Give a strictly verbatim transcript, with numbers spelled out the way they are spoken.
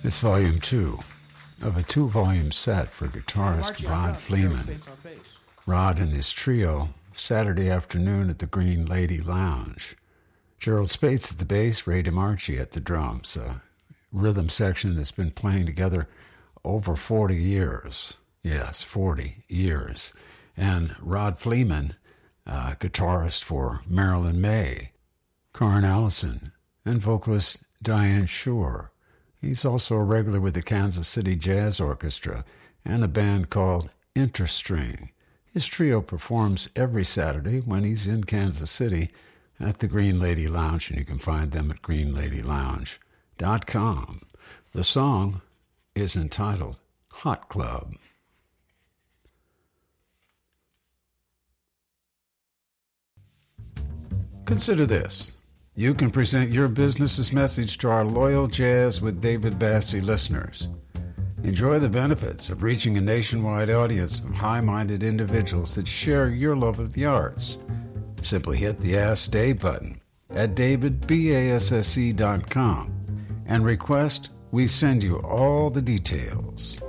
It's volume two of a two-volume set for guitarist Rod Fleeman. Rod and his trio, Saturday afternoon at the Green Lady Lounge. Gerald Spates at the bass, Ray DiMarchi at the drums. A rhythm section that's been playing together over forty years. Yes, forty years. And Rod Fleeman, uh, guitarist for Marilyn May, Karen Allison, and vocalist Diane Shore. He's also a regular with the Kansas City Jazz Orchestra and a band called Interstring. His trio performs every Saturday when he's in Kansas City at the Green Lady Lounge, and you can find them at green lady lounge dot com. The song is entitled Hot Club. Consider this. You can present your business's message to our loyal Jazz with David Bassie listeners. Enjoy the benefits of reaching a nationwide audience of high-minded individuals that share your love of the arts. Simply hit the Ask Dave button at david basse dot com and request we send you all the details.